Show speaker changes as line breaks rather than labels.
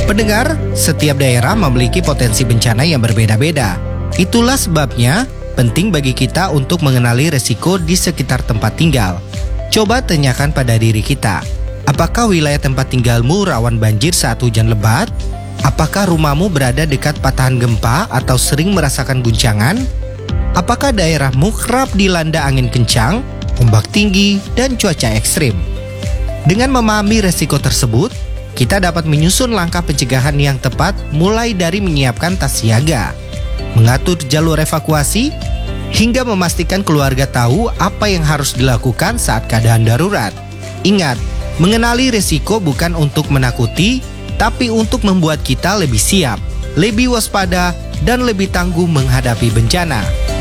Pendengar, setiap daerah memiliki potensi bencana yang berbeda-beda. Itulah sebabnya penting bagi kita untuk mengenali resiko di sekitar tempat tinggal. Coba tanyakan pada diri kita, apakah wilayah tempat tinggalmu rawan banjir saat hujan lebat? Apakah rumahmu berada dekat patahan gempa atau sering merasakan guncangan? Apakah daerahmu kerap dilanda angin kencang, ombak tinggi, dan cuaca ekstrim? Dengan memahami resiko tersebut, kita dapat menyusun langkah pencegahan yang tepat mulai dari menyiapkan tas siaga, mengatur jalur evakuasi, hingga memastikan keluarga tahu apa yang harus dilakukan saat keadaan darurat. Ingat, mengenali risiko bukan untuk menakuti, tapi untuk membuat kita lebih siap, lebih waspada, dan lebih tangguh menghadapi bencana.